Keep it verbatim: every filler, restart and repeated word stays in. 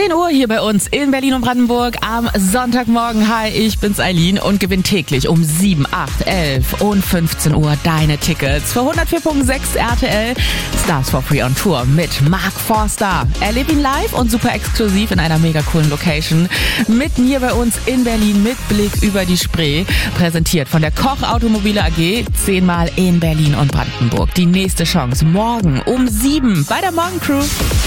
zehn Uhr hier bei uns in Berlin und Brandenburg am Sonntagmorgen. Hi, ich bin's Eileen und gewinn täglich um sieben, acht, elf und fünfzehn Uhr deine Tickets für hundertvier Komma sechs R T L Stars for Free on Tour mit Mark Forster. Erleb ihn live und super exklusiv in einer mega coolen Location. Mitten hier bei uns in Berlin mit Blick über die Spree. Präsentiert von der Koch Automobile A G. Zehnmal in Berlin und Brandenburg. Die nächste Chance morgen um sieben bei der Morgencrew.